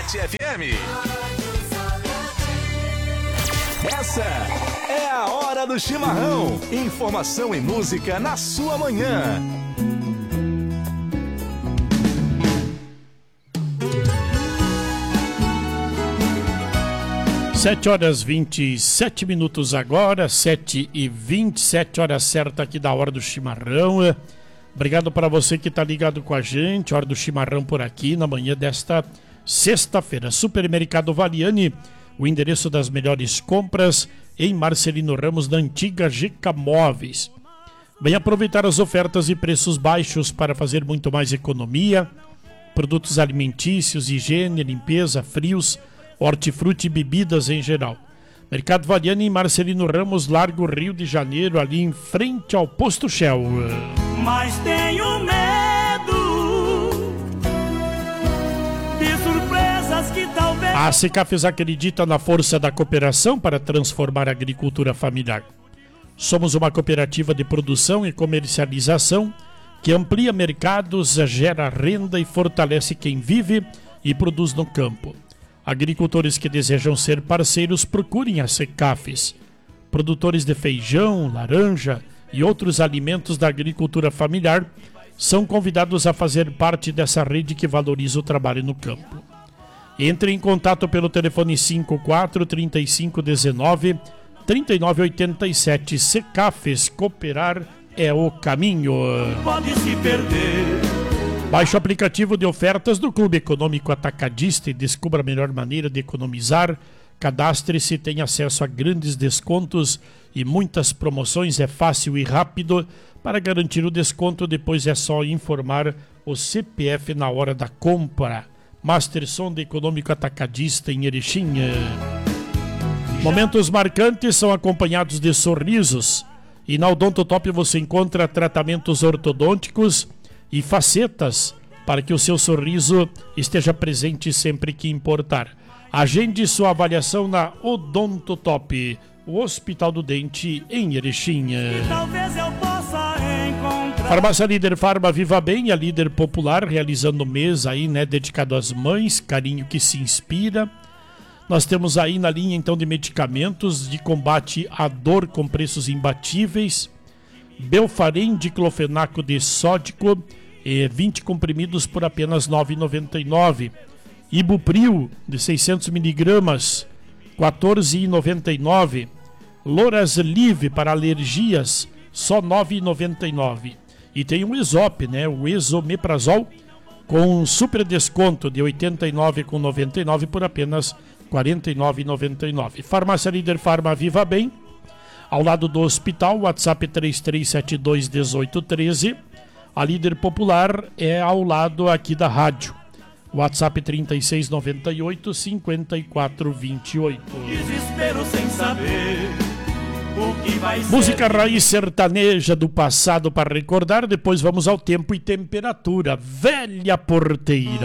Salete FM. Essa é a Hora do Chimarrão. Informação e música na sua manhã. Sete horas 27 minutos agora, 7h27, hora certa aqui da Hora do Chimarrão. Obrigado para você que está ligado com a gente, Hora do Chimarrão por aqui, na manhã desta sexta-feira. Supermercado Valiani, o endereço das melhores compras em Marcelino Ramos, da antiga GK Móveis. Vem aproveitar as ofertas e preços baixos para fazer muito mais economia. Produtos alimentícios, higiene, limpeza, frios, hortifruti e bebidas em geral. Mercado Valiani em Marcelino Ramos, Largo Rio de Janeiro, ali em frente ao Posto Shell. Mas tenho medo de surpresas que talvez... A Secafes acredita na força da cooperação para transformar a agricultura familiar. Somos uma cooperativa de produção e comercialização que amplia mercados, gera renda e fortalece quem vive e produz no campo. Agricultores que desejam ser parceiros, procurem a Secafes. Produtores de feijão, laranja e outros alimentos da agricultura familiar são convidados a fazer parte dessa rede que valoriza o trabalho no campo. Entre em contato pelo telefone 54 3519 3987. Secafes, cooperar é o caminho. Pode se perder. Baixe o aplicativo de ofertas do Clube Econômico Atacadista e descubra a melhor maneira de economizar. Cadastre-se e tenha acesso a grandes descontos e muitas promoções. É fácil e rápido. Para garantir o desconto, depois é só informar o CPF na hora da compra. Master Sonda Econômico Atacadista em Erechim. Momentos marcantes são acompanhados de sorrisos. E na Odontotop você encontra tratamentos ortodônticos e facetas para que o seu sorriso esteja presente sempre que importar. Agende sua avaliação na Odontotop, o Hospital do Dente em Erechim. Talvez eu possa encontrar. Farmácia Líder Farma Viva Bem, a líder popular, realizando um mês aí, né, dedicado às mães, carinho que se inspira. Nós temos aí na linha então de medicamentos de combate à dor com preços imbatíveis. Belfarem diclofenaco de sódico, 20 comprimidos por apenas R$ 9,99. Ibupril de 600mg, R$ 14,99. Lorazlive para alergias, só R$ 9,99. E tem um Exop, né, o Esomeprazol, com super desconto de R$ 89,99 por apenas R$ 49,99. Farmácia Líder Farma Viva Bem, ao lado do hospital, WhatsApp 33721813. A Líder Popular é ao lado aqui da rádio. WhatsApp 3698-5428. Desespero sem saber o que vai ser. Música raiz sertaneja do passado para recordar. Depois vamos ao tempo e temperatura. Velha Porteira.